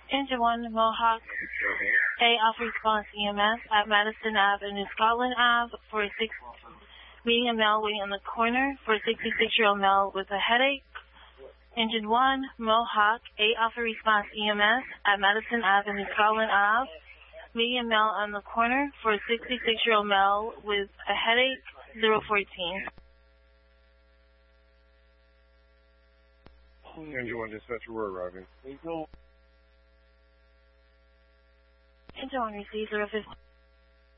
Engine 1, Mohawk, A, off response EMS at Madison Ave and New Scotland Ave for meeting a male waiting on the corner for a 66-year-old male with a headache. Engine 1, Mohawk, A, off response EMS at Madison Ave and New Scotland Ave, meeting a male on the corner for a 66-year-old male with a headache, 014. Engine 1 dispatcher, we're arriving. Engine 1 receive 015.